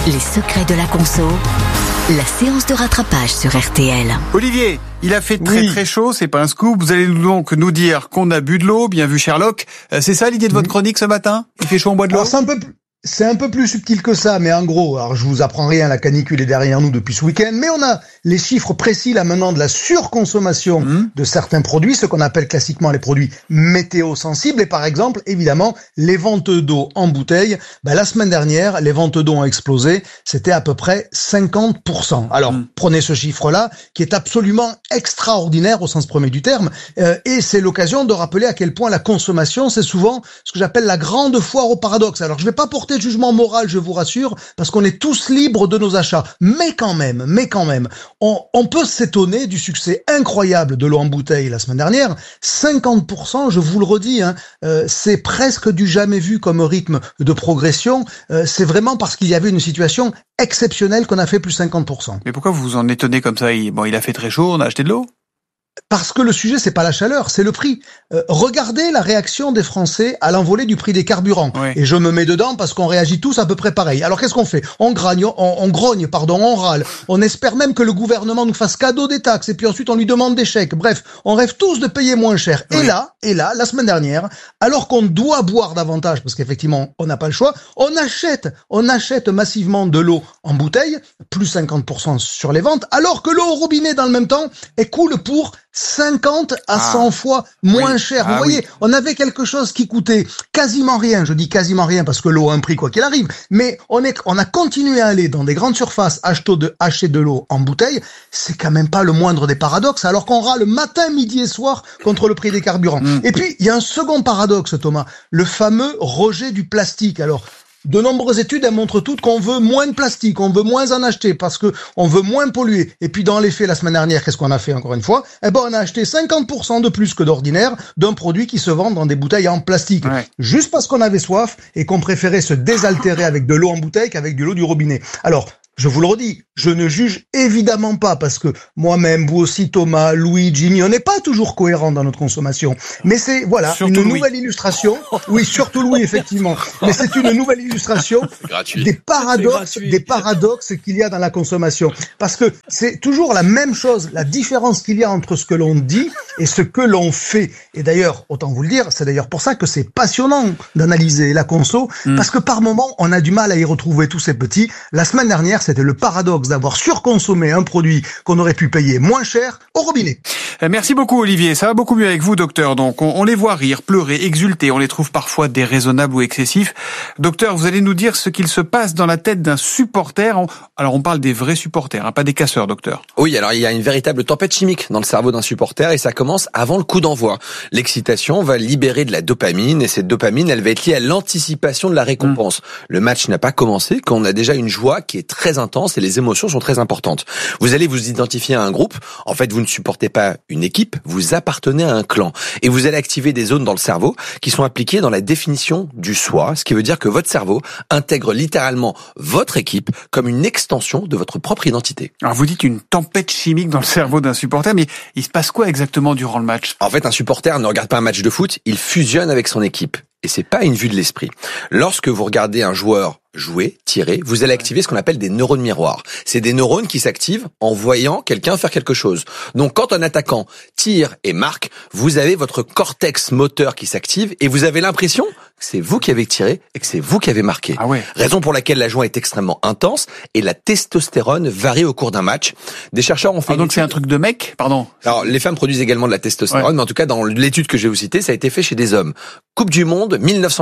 Les secrets de la conso, la séance de rattrapage sur RTL. Olivier, il a fait très chaud, c'est pas un scoop. Vous allez donc nous dire qu'on a bu de l'eau, bien vu Sherlock. C'est ça l'idée de votre chronique ce matin? Il fait chaud, on boit de l'eau? C'est un peu plus subtil que ça, mais en gros, alors je vous apprends rien, la canicule est derrière nous depuis ce week-end, mais on a les chiffres précis là maintenant de la surconsommation de certains produits, ce qu'on appelle classiquement les produits météo-sensibles, et par exemple, évidemment, les ventes d'eau en bouteille. La semaine dernière, les ventes d'eau ont explosé, c'était à peu près 50%. Alors, prenez ce chiffre-là, qui est absolument extraordinaire au sens premier du terme, et c'est l'occasion de rappeler à quel point la consommation, c'est souvent ce que j'appelle la grande foire au paradoxe. Alors, je vais pas porter de jugement moral, je vous rassure, parce qu'on est tous libres de nos achats. Mais quand même, on peut s'étonner du succès incroyable de l'eau en bouteille la semaine dernière. 50%, je vous le redis, c'est presque du jamais vu comme rythme de progression. C'est vraiment parce qu'il y avait une situation exceptionnelle qu'on a fait plus 50%. Mais pourquoi vous vous en étonnez comme ça? Il a fait très chaud, on a acheté de l'eau? Parce que le sujet, c'est pas la chaleur, c'est le prix. Regardez la réaction des Français à l'envolée du prix des carburants. Oui. Et je me mets dedans parce qu'on réagit tous à peu près pareil. Alors qu'est-ce qu'on fait? On grogne, on râle. On espère même que le gouvernement nous fasse cadeau des taxes. Et puis ensuite, on lui demande des chèques. Bref, on rêve tous de payer moins cher. Oui. Et là, la semaine dernière, alors qu'on doit boire davantage, parce qu'effectivement, on n'a pas le choix, on achète massivement de l'eau en bouteille, plus 50% sur les ventes, alors que l'eau au robinet, dans le même temps, elle coule pour 50 à 100 fois moins cher. Vous voyez, on avait quelque chose qui coûtait quasiment rien. Je dis quasiment rien parce que l'eau a un prix quoi qu'il arrive. Mais on a continué à aller dans des grandes surfaces acheter de l'eau en bouteille. C'est quand même pas le moindre des paradoxes. Alors qu'on râle matin, midi et soir contre le prix des carburants. Et puis, il y a un second paradoxe, Thomas. Le fameux rejet du plastique. Alors, de nombreuses études, elles montrent toutes qu'on veut moins de plastique, on veut moins en acheter parce que on veut moins polluer. Et puis dans les faits, la semaine dernière, qu'est-ce qu'on a fait encore une fois? On a acheté 50% de plus que d'ordinaire d'un produit qui se vend dans des bouteilles en plastique. Ouais. Juste parce qu'on avait soif et qu'on préférait se désaltérer avec de l'eau en bouteille qu'avec de l'eau du robinet. Alors, je vous le redis, je ne juge évidemment pas parce que moi-même, vous aussi, Thomas, Louis, Jimmy, on n'est pas toujours cohérents dans notre consommation. Mais c'est, voilà, surtout une nouvelle illustration. Oui, surtout Louis, effectivement. Mais c'est une nouvelle illustration des paradoxes qu'il y a dans la consommation. Parce que c'est toujours la même chose, la différence qu'il y a entre ce que l'on dit et ce que l'on fait. Et d'ailleurs, autant vous le dire, c'est d'ailleurs pour ça que c'est passionnant d'analyser la conso, parce que par moment, on a du mal à y retrouver tous ces petits. La semaine dernière, c'était le paradoxe d'avoir surconsommé un produit qu'on aurait pu payer moins cher au robinet. Merci beaucoup Olivier, ça va beaucoup mieux avec vous docteur. Donc on les voit rire, pleurer, exulter, on les trouve parfois déraisonnables ou excessifs. Docteur, vous allez nous dire ce qu'il se passe dans la tête d'un supporter. Alors on parle des vrais supporters, pas des casseurs docteur. Oui, alors il y a une véritable tempête chimique dans le cerveau d'un supporter et ça commence avant le coup d'envoi. L'excitation va libérer de la dopamine et cette dopamine, elle va être liée à l'anticipation de la récompense. Le match n'a pas commencé quand on a déjà une joie qui est très intense et les émotions sont très importantes. Vous allez vous identifier à un groupe. En fait, vous ne supportez pas une équipe, vous appartenez à un clan. Et vous allez activer des zones dans le cerveau qui sont impliquées dans la définition du soi, ce qui veut dire que votre cerveau intègre littéralement votre équipe comme une extension de votre propre identité. Alors vous dites une tempête chimique dans le cerveau d'un supporter, mais il se passe quoi exactement durant le match? En fait, un supporter ne regarde pas un match de foot, il fusionne avec son équipe. Et c'est pas une vue de l'esprit. Lorsque vous regardez un joueur jouer, tirer, vous allez activer ce qu'on appelle des neurones miroirs. C'est des neurones qui s'activent en voyant quelqu'un faire quelque chose. Donc quand un attaquant tire et marque, vous avez votre cortex moteur qui s'active et vous avez l'impression que c'est vous qui avez tiré et que c'est vous qui avez marqué. Ah ouais. Raison pour laquelle la joie est extrêmement intense et la testostérone varie au cours d'un match. Des chercheurs ont fait... donc c'est un truc de mec, pardon. Alors les femmes produisent également de la testostérone, mais en tout cas dans l'étude que je vais vous citer, ça a été fait chez des hommes. Coupe du Monde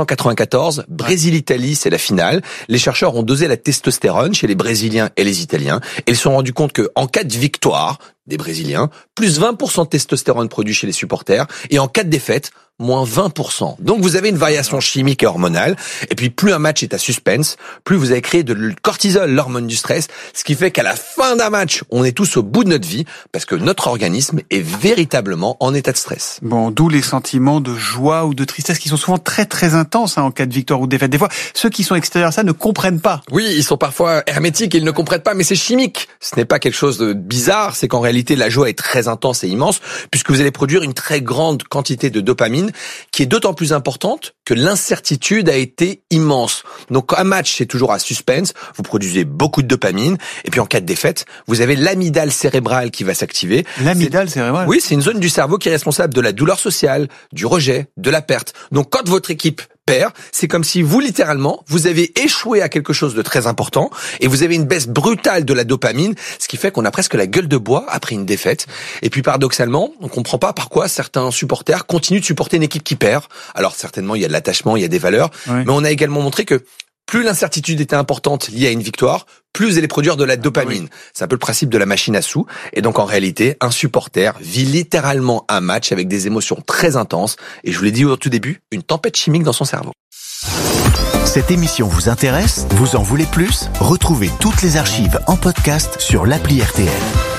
1994, Brésil-Italie, c'est la finale. Les chercheurs ont dosé la testostérone chez les Brésiliens et les Italiens et ils se sont rendus compte que en cas de victoire des Brésiliens, plus 20% de testostérone produit chez les supporters et en cas de défaite, moins 20%. Donc vous avez une variation chimique et hormonale. Et puis plus un match est à suspense, plus vous avez créé de cortisol, l'hormone du stress, ce qui fait qu'à la fin d'un match, on est tous au bout de notre vie parce que notre organisme est véritablement en état de stress. Bon, d'où les sentiments de joie ou de tristesse qui sont souvent très très intenses en cas de victoire ou de défaite. Des fois, ceux qui sont extérieurs à ça ne comprennent pas. Oui, ils sont parfois hermétiques et ils ne comprennent pas, mais c'est chimique. Ce n'est pas quelque chose de bizarre, c'est qu'en réalité, réalité, la joie est très intense et immense puisque vous allez produire une très grande quantité de dopamine qui est d'autant plus importante que l'incertitude a été immense. Donc un match, c'est toujours à suspense, vous produisez beaucoup de dopamine et puis en cas de défaite, vous avez l'amygdale cérébrale qui va s'activer. L'amygdale cérébrale? Oui, c'est une zone du cerveau qui est responsable de la douleur sociale, du rejet, de la perte. Donc quand votre équipe perd, c'est comme si vous, littéralement, vous avez échoué à quelque chose de très important et vous avez une baisse brutale de la dopamine, ce qui fait qu'on a presque la gueule de bois après une défaite. Et puis paradoxalement, on comprend pas pourquoi certains supporters continuent de supporter une équipe qui perd. Alors certainement, il y a de l'attachement, il y a des valeurs, mais on a également montré que plus l'incertitude était importante liée à une victoire, plus elle allait produire de la dopamine. C'est un peu le principe de la machine à sous. Et donc en réalité, un supporter vit littéralement un match avec des émotions très intenses. Et je vous l'ai dit au tout début, une tempête chimique dans son cerveau. Cette émission vous intéresse ? Vous en voulez plus ? Retrouvez toutes les archives en podcast sur l'appli RTL.